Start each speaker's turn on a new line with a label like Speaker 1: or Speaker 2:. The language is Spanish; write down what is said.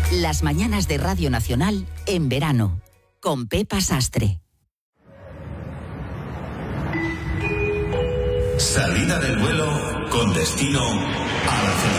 Speaker 1: Las mañanas de Radio Nacional en verano, con Pepa Sastre.
Speaker 2: Salida del vuelo con destino a la felicidad.